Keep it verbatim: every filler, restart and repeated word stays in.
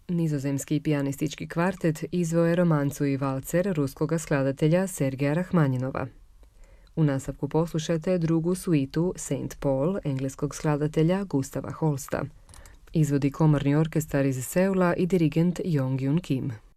Nizozemski pijanistički kvartet izveo je romancu i valcer ruskog skladatelja Sergeja Rahmanjinova. U nastavku poslušajte drugu suitu Saint Paul engleskog skladatelja Gustava Holsta. Izvodi komorni orkestar iz Seula i dirigent Jong Yun Kim.